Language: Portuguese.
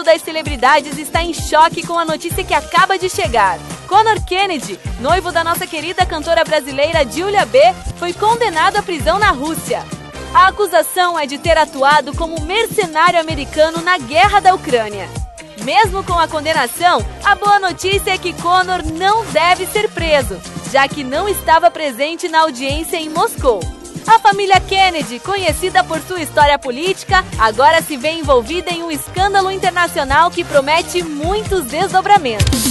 mundo das celebridades está em choque com a notícia que acaba de chegar. Conor Kennedy, noivo da nossa querida cantora brasileira Julia B, foi condenado à prisão na Rússia. A acusação é de ter atuado como mercenário americano na guerra da Ucrânia. Mesmo com a condenação, a boa notícia é que Conor não deve ser preso, já que não estava presente na audiência em Moscou. A família Kennedy, conhecida por sua história política, agora se vê envolvida em um escândalo internacional que promete muitos desdobramentos.